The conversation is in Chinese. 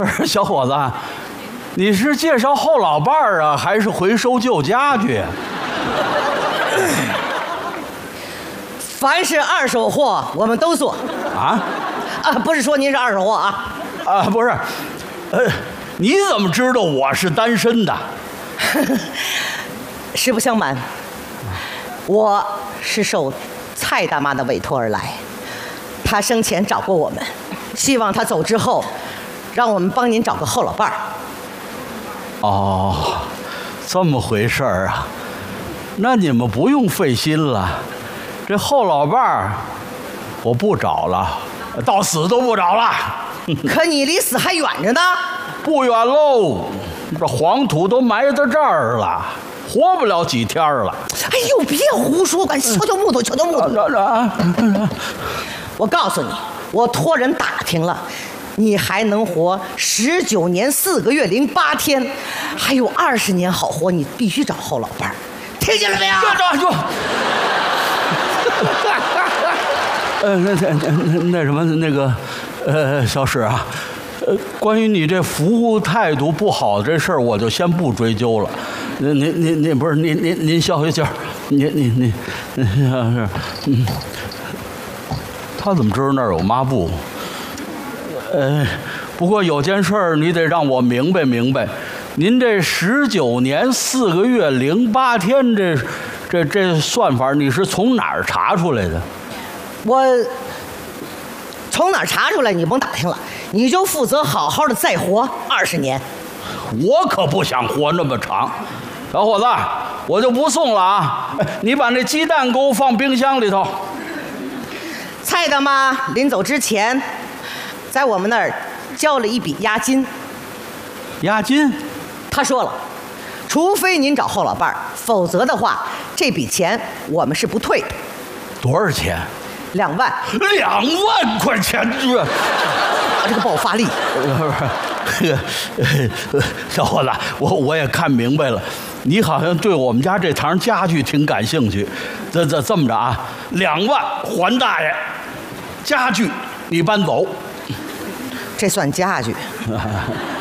不是小伙子，你是介绍后老伴儿啊，还是回收旧家具？ 凡是二手货我们都做。 啊？ 不是说您是二手货啊？ 不是，你怎么知道我是单身的？ 实不相瞒，我是受蔡大妈的委托而来，她生前找过我们，希望她走之后，让我们帮您找个后老伴儿。 哦，这么回事儿啊？那你们不用费心了，这后老伴儿我不找了，到死都不找了。 可你离死还远着呢。 不远喽，这黄土都埋到这儿了，活不了几天了。 哎呦，别胡说，赶敲敲木头，敲敲木头。我告诉你，我托人打听了，你还能活19年4个月08天，还有20年好活，你必须找后老伴儿，听见了没有？ 那什么那个，小史啊，关于你这服务态度不好这事儿，我就先不追究了。您不是您消消气儿，您是他怎么知道那儿有抹布？不过有件事儿你得让我明白明白，您这19年4个月08天这算法你是从哪儿查出来的？ 我从哪儿查出来？你甭打听了，你就负责好好的再活20年。 我可不想活那么长，小伙子，我就不送了啊！你把那鸡蛋给我放冰箱里头。 蔡大妈临走之前，在我们那儿交了一笔押金。 押金？ 她说了，除非您找后老伴儿，否则的话，这笔钱我们是不退的。 多少钱 ？2万。 2万块钱！ 这个爆发力。 小伙子，我也看明白了，你好像对我们家这堂家具挺感兴趣。这么着啊，2万还大爷，家具你搬走。 这算家具。